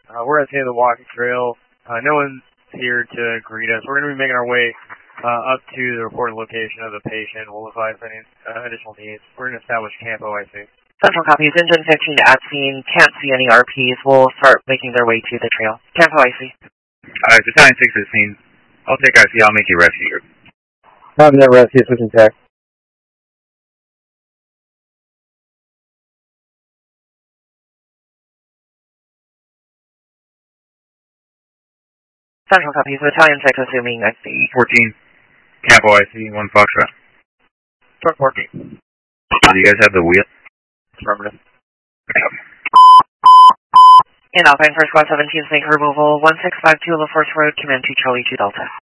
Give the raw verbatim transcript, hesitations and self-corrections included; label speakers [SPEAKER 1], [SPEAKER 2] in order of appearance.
[SPEAKER 1] Uh, we're at the end of the walking trail. Uh, no one's here to greet us. We're going to be making our way uh, up to the reported location of the patient. We'll advise for any uh, additional needs. We're going to establish Camp O I C.
[SPEAKER 2] Central copies. Engine fifteen at scene. Can't see any R Ps. Will start making their way to the trail. Camp O I C.
[SPEAKER 3] Alright, Battalion six at scene. I'll take I C. I'll make you rescue group.
[SPEAKER 4] Having that rescue, switching tech.
[SPEAKER 2] Central copies. Battalion six assuming I C.
[SPEAKER 3] fourteen. Camp O I C. one Foxtrot.
[SPEAKER 1] Truck working.
[SPEAKER 3] Do you guys have the wheel?
[SPEAKER 1] Affirmative.
[SPEAKER 2] In Alpine First Squad seventeen, snake removal. one six five two LaForce Road, command to Charlie two Delta.